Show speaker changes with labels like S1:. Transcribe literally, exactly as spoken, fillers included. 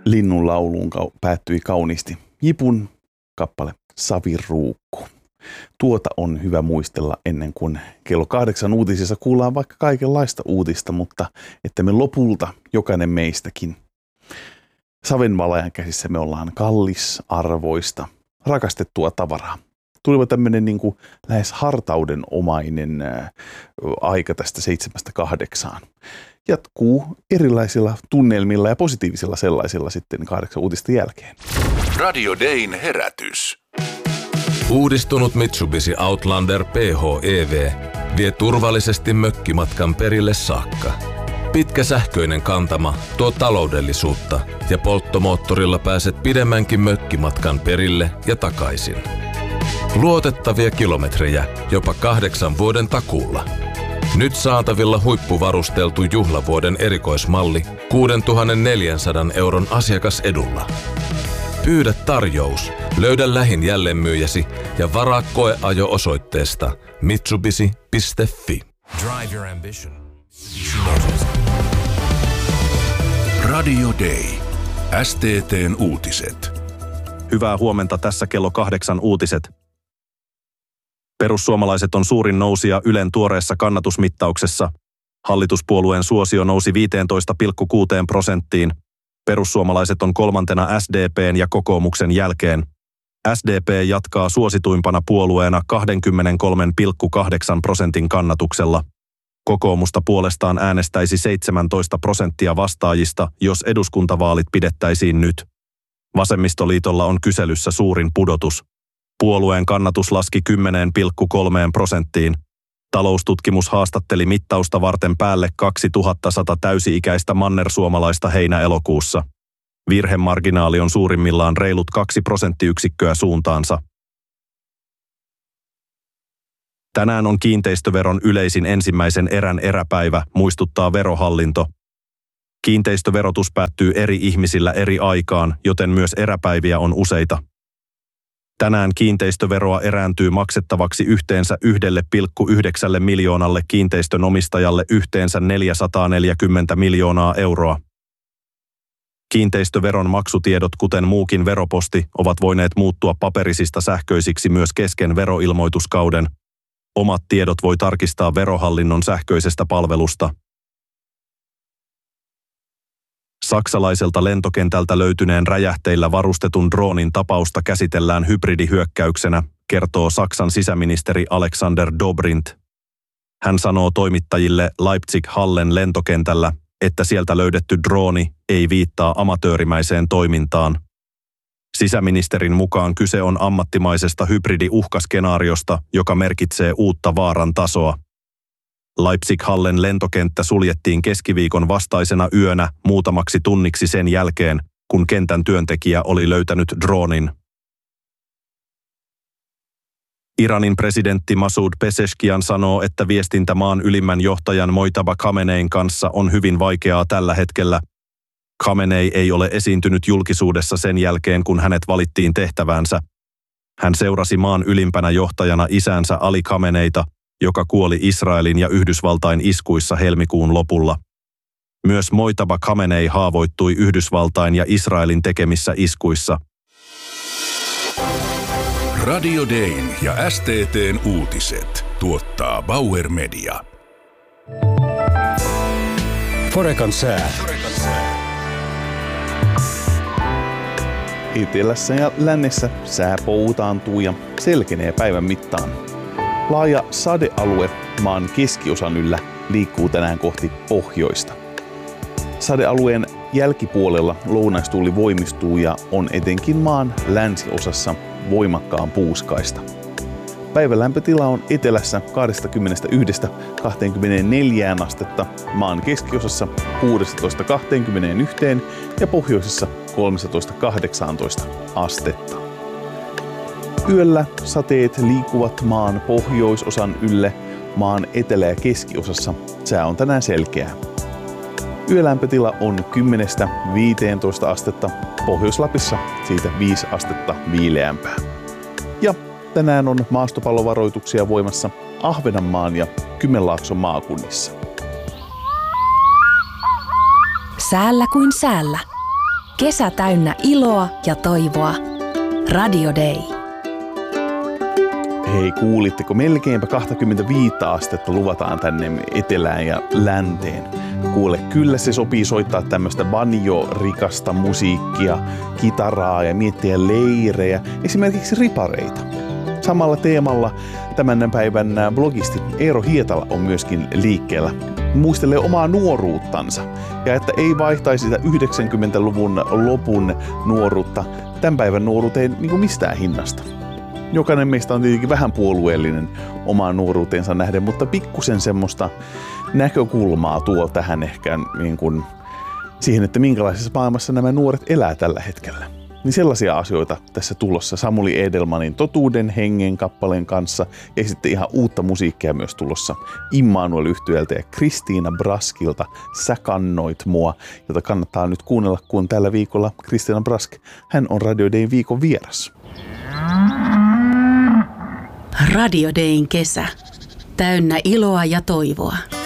S1: Linnun lauluun päättyi kauniisti Jipun kappale Saviruukku. Tuota on hyvä muistella ennen kuin kello kahdeksan uutisissa kuullaan vaikka kaikenlaista uutista, mutta että me lopulta jokainen meistäkin savenvalajan käsissä me ollaan kallisarvoista, rakastettua tavaraa. Tuliva tämmöinen niin kuin lähes hartaudenomainen ää, aika tästä seitsemästä kahdeksaan. Jatkuu erilaisilla tunnelmilla ja positiivisilla sellaisilla sitten kahdeksan uutista jälkeen.
S2: Radio Dayn herätys.
S3: Uudistunut Mitsubishi Outlander P H E V vie turvallisesti mökkimatkan perille saakka. Pitkä sähköinen kantama tuo taloudellisuutta ja polttomoottorilla pääset pidemmänkin mökkimatkan perille ja takaisin. Luotettavia kilometrejä jopa kahdeksan vuoden takuulla. Nyt saatavilla huippuvarusteltu juhlavuoden erikoismalli kuusituhattaneljäsataa euron asiakasedulla. Pyydä tarjous, löydä lähin jälleenmyyjäsi ja varaa koeajo osoitteesta mitsubishi piste fi.
S2: Drive your ambition. Radio Day. S T T:n uutiset.
S4: Hyvää huomenta, tässä kello kahdeksan uutiset. Perussuomalaiset on suurin nousija Ylen tuoreessa kannatusmittauksessa. Hallituspuolueen suosio nousi viisitoista pilkku kuusi prosenttiin. Perussuomalaiset on kolmantena S D P:n ja kokoomuksen jälkeen. S D P jatkaa suosituimpana puolueena kaksikymmentäkolme pilkku kahdeksan prosentin kannatuksella. Kokoomusta puolestaan äänestäisi seitsemäntoista prosenttia vastaajista, jos eduskuntavaalit pidettäisiin nyt. Vasemmistoliitolla on kyselyssä suurin pudotus. Puolueen kannatus laski kymmenen pilkku kolme prosenttiin. Taloustutkimus haastatteli mittausta varten päälle kaksituhattasata täysi-ikäistä mannersuomalaista heinä-elokuussa. Virhemarginaali on suurimmillaan reilut kaksi prosenttiyksikköä suuntaansa. Tänään on kiinteistöveron yleisin ensimmäisen erän eräpäivä, muistuttaa Verohallinto. Kiinteistöverotus päättyy eri ihmisillä eri aikaan, joten myös eräpäiviä on useita. Tänään kiinteistöveroa erääntyy maksettavaksi yhteensä yksi pilkku yhdeksän miljoonalle kiinteistön omistajalle yhteensä neljäsataaneljäkymmentä miljoonaa euroa. Kiinteistöveron maksutiedot, kuten muukin veroposti, ovat voineet muuttua paperisista sähköisiksi myös kesken veroilmoituskauden. Omat tiedot voi tarkistaa Verohallinnon sähköisestä palvelusta. Saksalaiselta lentokentältä löytyneen räjähteillä varustetun droonin tapausta käsitellään hybridihyökkäyksenä, kertoo Saksan sisäministeri Alexander Dobrindt. Hän sanoo toimittajille Leipzig-Hallen lentokentällä, että sieltä löydetty drooni ei viittaa amatöörimäiseen toimintaan. Sisäministerin mukaan kyse on ammattimaisesta hybridiuhkaskenaariosta, joka merkitsee uutta vaaran tasoa. Leipzig-Hallen lentokenttä suljettiin keskiviikon vastaisena yönä muutamaksi tunniksi sen jälkeen, kun kentän työntekijä oli löytänyt droonin. Iranin presidentti Masoud Pezeshkian sanoo, että viestintä maan ylimmän johtajan Mojtaba Khamenein kanssa on hyvin vaikeaa tällä hetkellä. Khamenei ei ole esiintynyt julkisuudessa sen jälkeen, kun hänet valittiin tehtäväänsä. Hän seurasi maan ylimpänä johtajana isänsä Ali Khameneita, joka kuoli Israelin ja Yhdysvaltain iskuissa helmikuun lopulla. Myös Mojtaba Khamenei haavoittui Yhdysvaltain ja Israelin tekemissä iskuissa.
S2: Radio Dayn ja S T T:n uutiset tuottaa Bauer Media.
S5: Forekan sää.
S1: Etelässä ja lännessä sää poutaantuu ja selkenee päivän mittaan. Laaja sadealue maan keskiosan yllä liikkuu tänään kohti pohjoista. Sadealueen jälkipuolella lounaistuuli voimistuu ja on etenkin maan länsiosassa voimakkaan puuskaista. Päivän lämpötila on etelässä kaksikymmentäyksi kaksikymmentäneljä astetta, maan keskiosassa kuusitoista kaksikymmentäyksi ja pohjoisessa kolmetoista kahdeksantoista astetta. Yöllä sateet liikkuvat maan pohjoisosan ylle, maan etelä- ja keskiosassa sää on tänään selkeää. Yölämpötila on kymmenestä viiteentoista astetta, Pohjois-Lapissa siitä viisi astetta viileämpää. Ja tänään on maastopallovaroituksia voimassa Ahvenanmaan ja Kymenlaakson maakunnissa.
S6: Säällä kuin säällä. Kesä täynnä iloa ja toivoa. Radio Day.
S1: Hei, kuulitteko? Melkeinpä kaksikymmentäviisi astetta luvataan tänne etelään ja länteen. Kuule, kyllä se sopii soittaa tämmöistä banjo-rikasta musiikkia, kitaraa ja miettiä leirejä, esimerkiksi ripareita. Samalla teemalla tämän päivän blogisti Eero Hietala on myöskin liikkeellä. Muistelee omaa nuoruuttansa ja että ei vaihtaisi sitä yhdeksänkymmentäluvun lopun nuoruutta tämän päivän nuoruuteen niin kuin mistään hinnasta. Jokainen meistä on tietenkin vähän puolueellinen omaan nuoruuteensa nähden, mutta pikkusen semmoista näkökulmaa tuo tähän ehkä niin kuin siihen, että minkälaisessa maailmassa nämä nuoret elää tällä hetkellä. Niin sellaisia asioita tässä tulossa Samuli Edelmanin Totuuden hengen kappaleen kanssa ja sitten ihan uutta musiikkia myös tulossa Immanuel-yhtyöltä ja Kristiina Braskilta Sä kannoit mua, jota kannattaa nyt kuunnella, kun tällä viikolla Kristiina Brask, hän on Radio Dayn viikon vieras.
S6: Radio Dayn kesä. Täynnä iloa ja toivoa.